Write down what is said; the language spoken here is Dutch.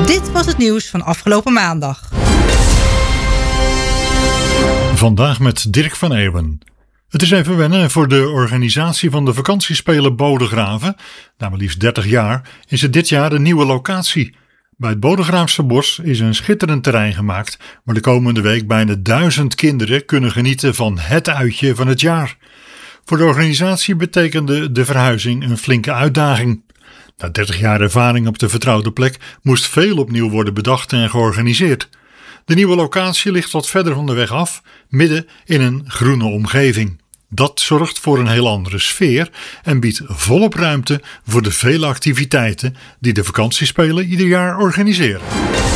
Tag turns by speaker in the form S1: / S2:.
S1: Dit was het nieuws van afgelopen maandag.
S2: Vandaag met Dirk van Eeuwen. Het is even wennen voor de organisatie van de vakantiespelen Bodegraven. Na maar liefst 30 jaar is het dit jaar een nieuwe locatie. Bij het Bodegraafse Bos is een schitterend terrein gemaakt, waar de komende week bijna 1000 kinderen kunnen genieten van het uitje van het jaar. Voor de organisatie betekende de verhuizing een flinke uitdaging. Na 30 jaar ervaring op de vertrouwde plek moest veel opnieuw worden bedacht en georganiseerd. De nieuwe locatie ligt wat verder van de weg af, midden in een groene omgeving. Dat zorgt voor een heel andere sfeer en biedt volop ruimte voor de vele activiteiten die de vakantiespelen ieder jaar organiseren.